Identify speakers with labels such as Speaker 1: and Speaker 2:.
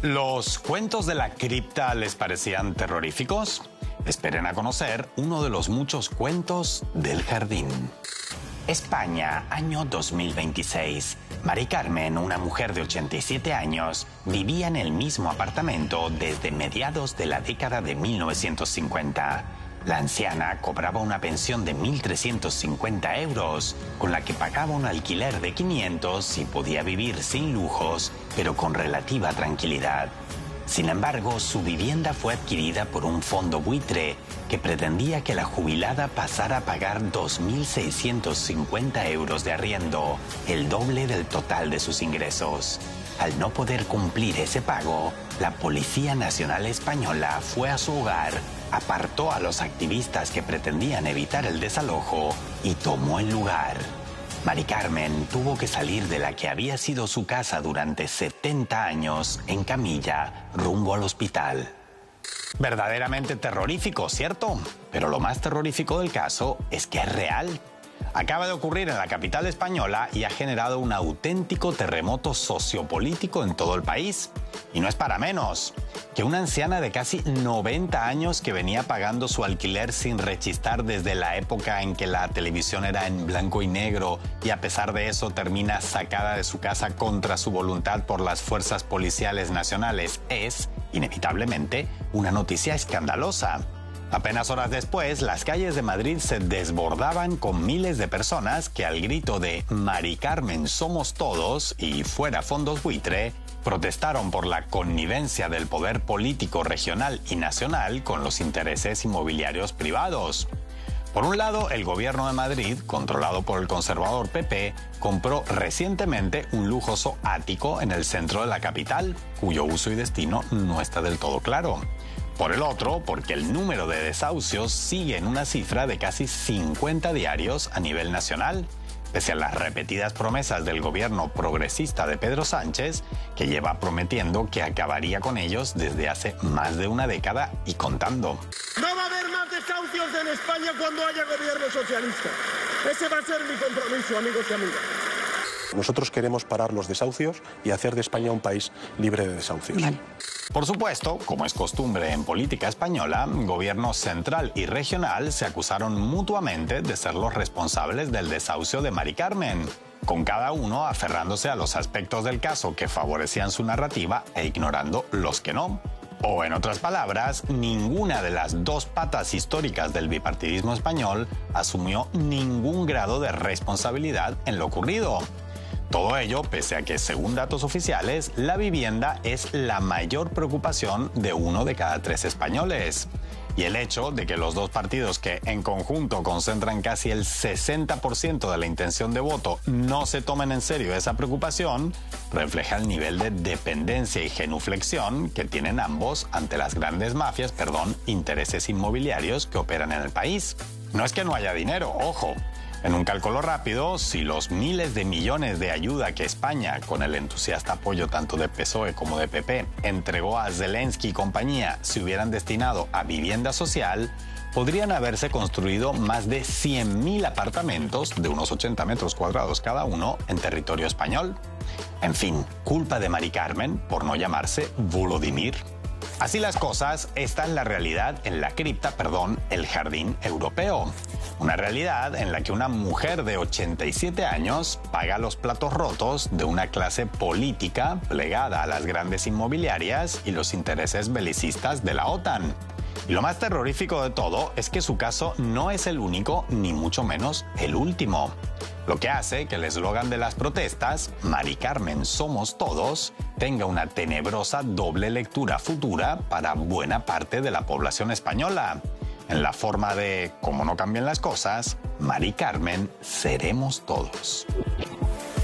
Speaker 1: ¿Los cuentos de la cripta les parecían terroríficos? Esperen a conocer uno de los muchos cuentos del jardín. España, año 2026. Mari Carmen, una mujer de 87 años, vivía en el mismo apartamento desde mediados de la década de 1950. La anciana cobraba una pensión de 1.350 euros, con la que pagaba un alquiler de 500 y podía vivir sin lujos, pero con relativa tranquilidad. Sin embargo, su vivienda fue adquirida por un fondo buitre que pretendía que la jubilada pasara a pagar 2.650 euros de arriendo, el doble del total de sus ingresos. Al no poder cumplir ese pago, la Policía Nacional Española fue a su hogar, apartó a los activistas que pretendían evitar el desalojo y tomó el lugar. Mari Carmen tuvo que salir de la que había sido su casa durante 70 años en camilla rumbo al hospital. Verdaderamente terrorífico, ¿cierto? Pero lo más terrorífico del caso es que es real. Acaba de ocurrir en la capital española y ha generado un auténtico terremoto sociopolítico en todo el país. Y no es para menos, que una anciana de casi 90 años que venía pagando su alquiler sin rechistar desde la época en que la televisión era en blanco y negro y a pesar de eso termina sacada de su casa contra su voluntad por las fuerzas policiales nacionales es, inevitablemente, una noticia escandalosa. Apenas horas después, las calles de Madrid se desbordaban con miles de personas que al grito de Mari Carmen somos todos y fuera fondos buitre, protestaron por la connivencia del poder político regional y nacional con los intereses inmobiliarios privados. Por un lado, el gobierno de Madrid, controlado por el conservador PP, compró recientemente un lujoso ático en el centro de la capital, cuyo uso y destino no está del todo claro. Por el otro, porque el número de desahucios sigue en una cifra de casi 50 diarios a nivel nacional, pese a las repetidas promesas del gobierno progresista de Pedro Sánchez, que lleva prometiendo que acabaría con ellos desde hace más de una década y contando.
Speaker 2: No va a haber más desahucios en España cuando haya gobierno socialista. Ese va a ser mi compromiso, amigos y amigas.
Speaker 3: Nosotros queremos parar los desahucios y hacer de España un país libre de desahucios.
Speaker 1: Vale. Por supuesto, como es costumbre en política española, gobierno central y regional se acusaron mutuamente de ser los responsables del desahucio de Mari Carmen, con cada uno aferrándose a los aspectos del caso que favorecían su narrativa e ignorando los que no. O en otras palabras, ninguna de las dos patas históricas del bipartidismo español asumió ningún grado de responsabilidad en lo ocurrido. Todo ello pese a que, según datos oficiales, la vivienda es la mayor preocupación de 1 de cada 3 españoles. Y el hecho de que los dos partidos que en conjunto concentran casi el 60% de la intención de voto no se tomen en serio esa preocupación, refleja el nivel de dependencia y genuflexión que tienen ambos ante las grandes mafias, intereses inmobiliarios que operan en el país. No es que no haya dinero, ojo. En un cálculo rápido, si los miles de millones de ayuda que España, con el entusiasta apoyo tanto de PSOE como de PP, entregó a Zelensky y compañía se hubieran destinado a vivienda social, podrían haberse construido más de 100.000 apartamentos de unos 80 metros cuadrados cada uno en territorio español. En fin, culpa de Mari Carmen por no llamarse Volodymyr. Así las cosas, esta es la realidad en la cripta, el jardín europeo. Una realidad en la que una mujer de 87 años paga los platos rotos de una clase política plegada a las grandes inmobiliarias y los intereses belicistas de la OTAN. Y lo más terrorífico de todo es que su caso no es el único, ni mucho menos el último. Lo que hace que el eslogan de las protestas, Mari Carmen somos todos, tenga una tenebrosa doble lectura futura para buena parte de la población española. En la forma de, como no cambien las cosas, Mari Carmen seremos todos.